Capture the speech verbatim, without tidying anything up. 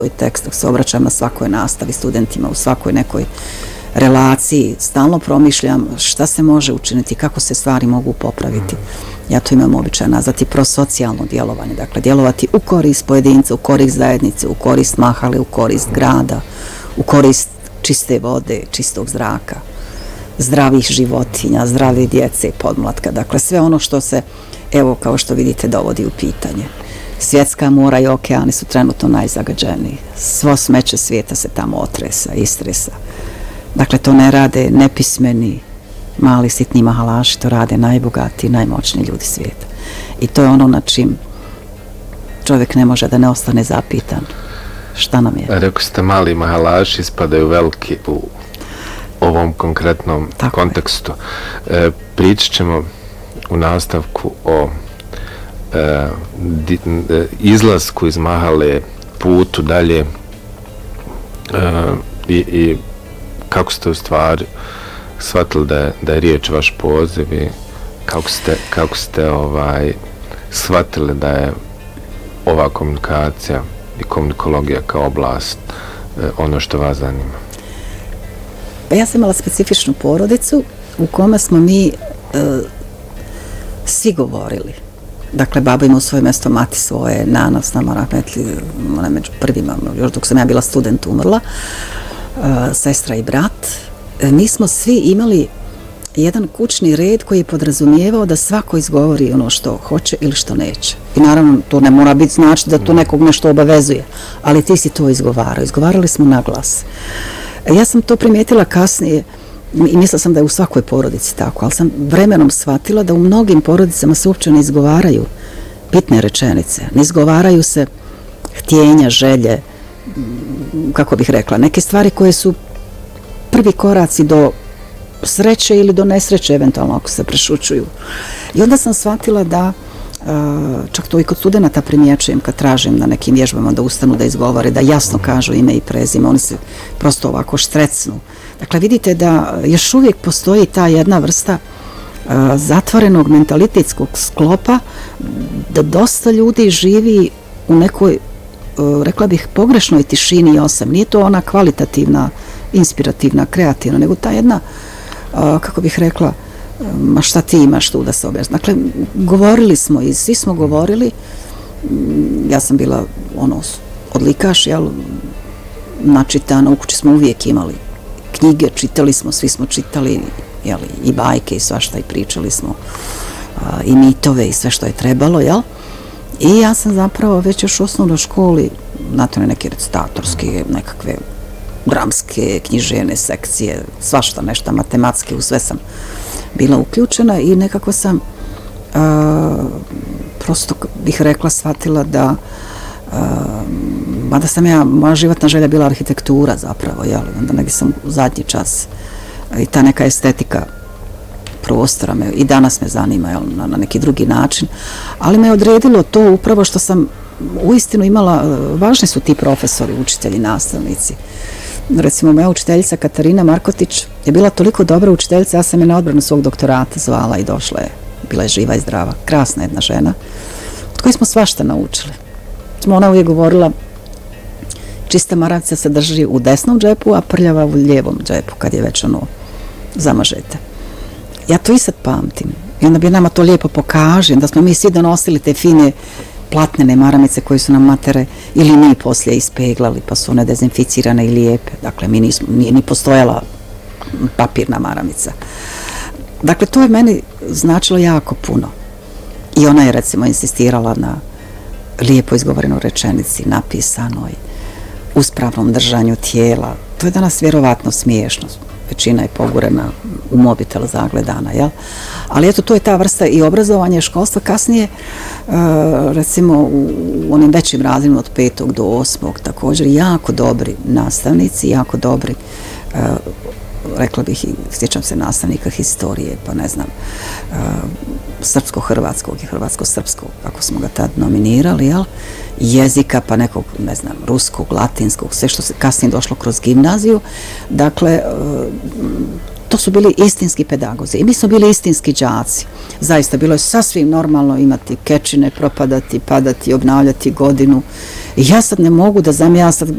tekst, dok se obraćam na svakoj nastavi studentima, u svakoj nekoj relaciji, stalno promišljam šta se može učiniti, kako se stvari mogu popraviti. Ja to imam običaj nazvati prosocijalno djelovanje, dakle djelovati u korist pojedinca, u korist zajednice, u korist mahale, u korist grada, u korist čiste vode, čistog zraka, zdravih životinja, zdrave djece i podmlatka, dakle sve ono što se, evo kao što vidite, dovodi u pitanje. Svjetska mora i okeani su trenutno najzagađeniji. Svo smeće svijeta se tamo otresa, istresa. Dakle, to ne rade nepismeni, mali, sitni mahalaši, to rade najbogatiji, najmoćniji ljudi svijeta. I to je ono na čim čovjek ne može da ne ostane zapitan. Šta nam je? Rekli ste, mali mahalaši ispadaju veliki u ovom konkretnom Tako kontekstu. E, pričat ćemo u nastavku o e, di, e, izlasku iz mahale, putu dalje e, i, i kako ste u stvari shvatili da je, da je riječ vaš poziv i kako ste, kako ste ovaj, shvatili da je ova komunikacija i komunikologija kao oblast e, ono što vas zanima? Pa ja sam imala specifičnu porodicu u kome smo mi e, svi govorili. Dakle, baba ima u svoje mjesto, mati svoje, nana s nama rahmetli, ona među prvima, još dok sam ja bila student umrla, e, sestra i brat. E, mi smo svi imali jedan kućni red koji je podrazumijevao da svako izgovori ono što hoće ili što neće. I naravno, to ne mora biti znači da to nekog nešto obavezuje, ali ti si to izgovarao. Izgovarali smo na glas. Ja sam to primijetila kasnije i mislila sam da je u svakoj porodici tako, ali sam vremenom shvatila da u mnogim porodicama se uopće ne izgovaraju bitne rečenice, ne izgovaraju se htjenja, želje, kako bih rekla, neke stvari koje su prvi koraci do sreće ili do nesreće, eventualno ako se prešućuju. I onda sam shvatila da čak to i kod studenata primjećujem kad tražim na nekim vježbama da ustanu, da izgovore, da jasno kažu ime i prezime, oni se prosto ovako štrecnu. Dakle, vidite da još uvijek postoji ta jedna vrsta uh, zatvorenog mentalitetskog sklopa, da dosta ljudi živi u nekoj, uh, rekla bih, pogrešnoj tišini i osam. Nije to ona kvalitativna, inspirativna, kreativna, nego ta jedna, uh, kako bih rekla, ma šta ti imaš tu da se objasni. Dakle, govorili smo i svi smo govorili, ja sam bila ono, odlikaš, jel, načitana, u kući smo uvijek imali knjige, čitali smo, svi smo čitali, jel, i bajke i svašta i pričali smo, a, i mitove i sve što je trebalo, jel? I ja sam zapravo već još u osnovnoj školi, znate, neke recitatorske, nekakve dramske, književne sekcije, svašta nešto, matematske, u sve sam bila uključena i nekako sam a, prosto bih rekla, shvatila da a, mada sam ja, moja životna želja bila arhitektura zapravo, jel, onda negdje sam u zadnji čas i ta neka estetika prostora me, i danas me zanima, jel, na, na neki drugi način, ali me odredilo to upravo što sam uistinu imala, važni su ti profesori, učitelji, nastavnici. Recimo, moja učiteljica Katarina Markotić je bila toliko dobra učiteljica, ja sam je na odbranu svog doktorata zvala i došla je, bila je živa i zdrava, krasna jedna žena, od koje smo svašta naučili. Ona uvijek govorila, čista maravica se drži u desnom džepu, a prljava u lijevom džepu, kad je već ono zamažete. Ja to i sad pamtim. I onda bi nama to lijepo pokaže, da smo mi svi donosili te fine platnene maramice koje su nam matere ili mi poslije ispeglali, pa su one dezinficirane i lijepe. Dakle, mi nismo, nije ni postojala papirna maramica. Dakle, to je meni značilo jako puno. I ona je, recimo, insistirala na lijepo izgovorenoj rečenici, napisanoj, uspravnom držanju tijela. To je danas vjerovatno smiješno. Većina je pogurena u mobitel zagledana, jel? Ali eto, to je ta vrsta i obrazovanja i školstva. Kasnije, recimo, u onim većim razredima od petog do osmog, također jako dobri nastavnici, jako dobri, rekla bih, i sjećam se nastavnika historije, pa ne znam, srpsko-hrvatskog i hrvatsko-srpskog, kako smo ga tad nominirali, jel? Jezika, pa nekog, ne znam, ruskog, latinskog, sve što se kasnije došlo kroz gimnaziju. Dakle, to su bili istinski pedagozi i mi smo bili istinski đaci. Zaista, bilo je sasvim normalno imati kečine, propadati, padati, obnavljati godinu. I ja sad ne mogu da znam, ja sad